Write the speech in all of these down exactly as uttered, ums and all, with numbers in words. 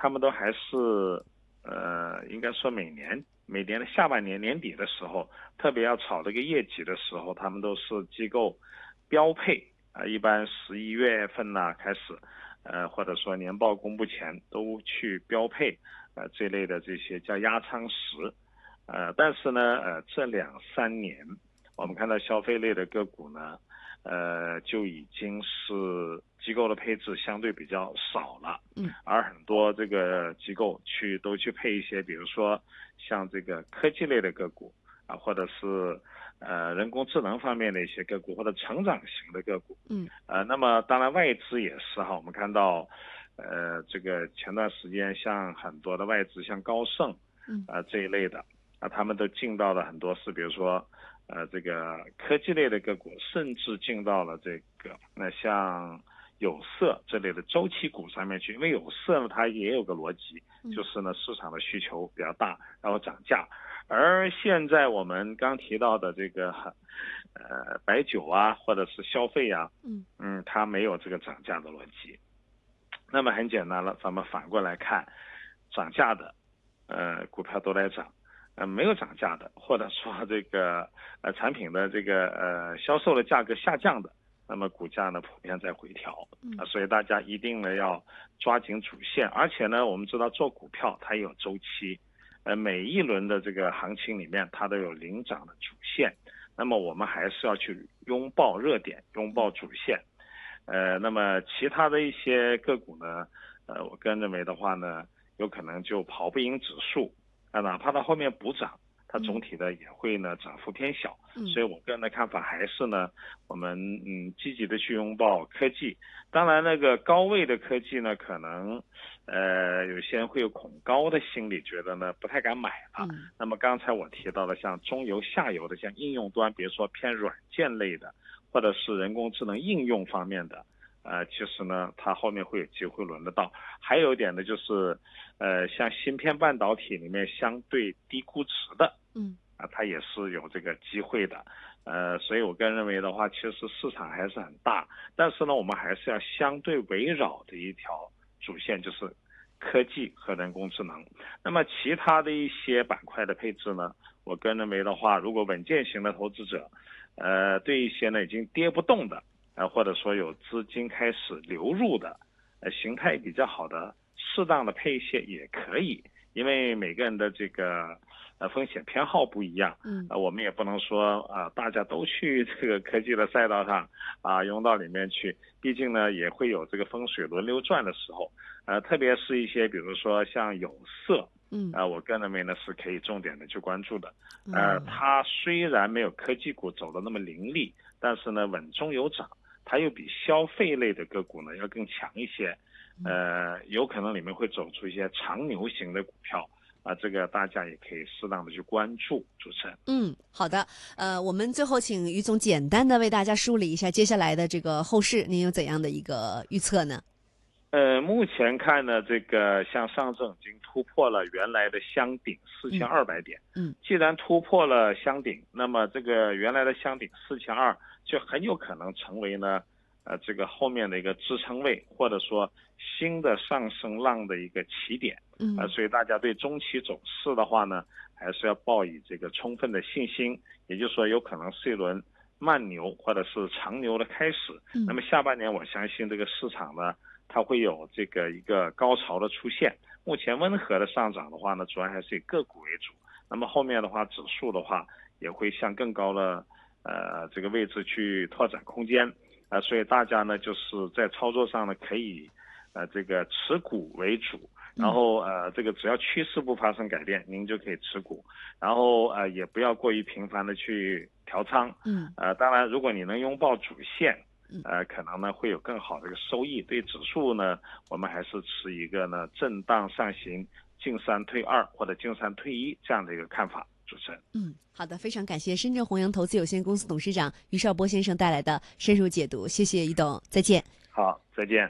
他们都还是呃，应该说每年每年的下半年年底的时候，特别要炒这个业绩的时候，他们都是机构标配啊、呃，一般十一月份呢、啊、开始，呃，或者说年报公布前都去标配呃这类的这些叫压舱石，呃，但是呢，呃，这两三年我们看到消费类的个股呢，呃，就已经是机构的配置相对比较少了， 嗯， 而很多这个机构去都去配一些，比如说像这个科技类的个股啊，或者是呃人工智能方面的一些个股，或者成长型的个股， 嗯， 呃，那么当然外资也是哈，我们看到，呃，这个前段时间像很多的外资，像高盛， 嗯， 啊、呃、这一类的，啊，他们都进到了很多是，比如说。呃，这个科技类的个股，甚至进到了这个那像有色这类的周期股上面去，因为有色呢，它也有个逻辑，就是呢市场的需求比较大，然后涨价。而现在我们刚提到的这个呃白酒啊，或者是消费啊， 嗯嗯，它没有这个涨价的逻辑。那么很简单了，咱们反过来看，涨价的呃股票都在涨。呃，没有涨价的，或者说这个呃产品的这个呃销售的价格下降的，那么股价呢普遍在回调啊、呃，所以大家一定呢要抓紧主线，而且呢，我们知道做股票它也有周期，呃，每一轮的这个行情里面它都有领涨的主线，那么我们还是要去拥抱热点，拥抱主线，呃，那么其他的一些个股呢，呃，我个人认为的话呢，有可能就跑不赢指数。啊，哪怕它后面补涨，它总体的也会呢涨幅偏小， 嗯， 所以我个人的看法还是呢，我们嗯积极的去拥抱科技。当然，那个高位的科技呢，可能呃有些人会有恐高的心理，觉得呢不太敢买了。 嗯、 那么刚才我提到的像中游、下游的，像应用端，比如说偏软件类的，或者是人工智能应用方面的。呃，其实呢，它后面会有机会轮得到。还有一点呢，就是，呃，像芯片半导体里面相对低估值的， 嗯， 啊，它也是有这个机会的。呃，所以我个人认为的话，其实市场还是很大，但是呢，我们还是要相对围绕的一条主线，就是科技和人工智能。那么其他的一些板块的配置呢，我个人认为的话，如果稳健型的投资者，呃，对一些呢已经跌不动的。呃，或者说有资金开始流入的，呃，形态比较好的，适当的配一些也可以，因为每个人的这个呃风险偏好不一样， 嗯， 呃，我们也不能说啊、呃、大家都去这个科技的赛道上啊涌到里面去，毕竟呢也会有这个风水轮流转的时候，呃，特别是一些比如说像有色。 嗯， 啊、呃，我个人认为呢是可以重点的去关注的。呃，它虽然没有科技股走的那么凌厉，但是呢稳中有涨。它又比消费类的个股呢要更强一些，呃，有可能里面会走出一些长牛型的股票啊，这个大家也可以适当的去关注。主持人， 嗯，好的，呃，我们最后请于总简单的为大家梳理一下接下来的这个后市，您有怎样的一个预测呢？ 呃，目前看呢，这个像上证已经突破了原来的箱顶四千二百点， 嗯， 既然突破了箱顶，那么这个原来的箱顶四千二就很有可能成为呢，呃，这个后面的一个支撑位，或者说新的上升浪的一个起点， 嗯， 呃，所以大家对中期走势的话呢，还是要抱以这个充分的信心，也就是说，有可能是一轮慢牛或者是长牛的开始。 嗯， 那么下半年，我相信这个市场呢。它会有这个一个高潮的出现。目前温和的上涨的话呢，主要还是以个股为主。那么后面的话，指数的话也会向更高的呃这个位置去拓展空间啊、呃，所以大家呢就是在操作上呢可以呃这个持股为主，然后呃这个只要趋势不发生改变，您就可以持股，然后呃也不要过于频繁的去调仓。 嗯， 呃当然如果你能拥抱主线。呃，可能呢会有更好的一个收益。对指数呢，我们还是持一个呢震荡上行、进三退二或者进三退一这样的一个看法。主持人， 嗯，好的，非常感谢深圳弘扬投资有限公司董事长于绍波先生带来的深入解读，谢谢于董，再见。 好，再见。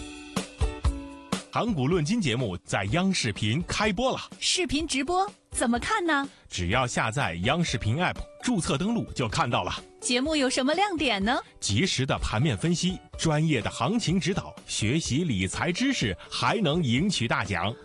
盘古论金节目在央视频开播了， 视频直播怎么看呢？ 只要下载央视频 App， 注册登录就看到了。 节目有什么亮点呢？ 及时的盘面分析，专业的行情指导，学习理财知识，还能赢取大奖。